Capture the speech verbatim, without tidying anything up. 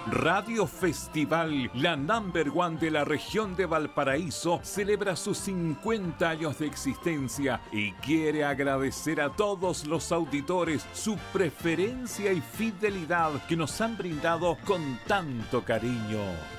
Radio Festival, la number one de la región de Valparaíso, celebra sus cincuenta años de existencia y quiere agradecer a todos los auditores su preferencia y fidelidad que nos han brindado con tanto cariño.